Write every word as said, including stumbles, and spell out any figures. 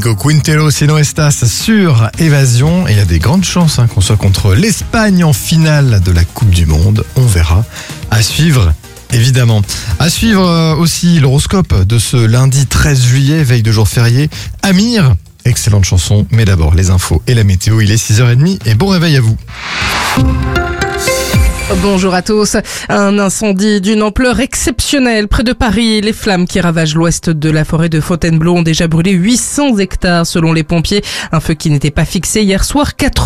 Nico Quintero, si no estás sur Évasion. Et il y a des grandes chances hein, qu'on soit contre l'Espagne en finale de la Coupe du Monde. On verra. À suivre, évidemment. À suivre euh, aussi l'horoscope de ce lundi treize juillet, veille de jour férié. Amir, excellente chanson. Mais d'abord, les infos et la météo. Il est six heures trente et bon réveil à vous. Bonjour à tous. Un incendie d'une ampleur exceptionnelle près de Paris. Les flammes qui ravagent l'ouest de la forêt de Fontainebleau ont déjà brûlé huit cents hectares selon les pompiers. Un feu qui n'était pas fixé hier soir. Quatre